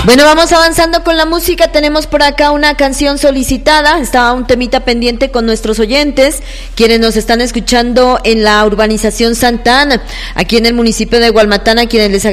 Bueno, vamos avanzando con la música. Tenemos por acá una canción solicitada. Estaba un temita pendiente con nuestros oyentes, quienes nos están escuchando en la urbanización Santa Ana, aquí en el municipio de Gualmatán, a quienes les